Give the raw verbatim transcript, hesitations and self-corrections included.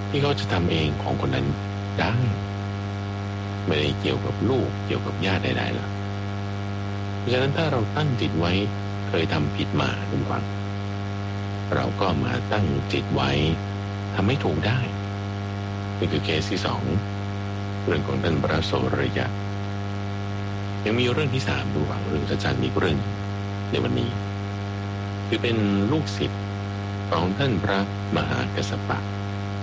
ที่เขาจะทำเองของคนนั้นได้ไม่ได้เกี่ยวกับลูกเกี่ยวกับญาติใดๆหรอกเพราะฉะนั้นถ้าเราตั้งจิตไว้เคยทำผิดมาคุณฟังเราก็มาตั้งจิตไว้ทำให้ถูกได้นี่คือเคสที่สองเรื่องของท่านพระโสระยะยังมีเรื่องที่สามดูหวังเรื่องสั้นๆอีกเรื่องในวันนี้คือเป็นลูกศิษย์ของท่านพระมหากัสสปะ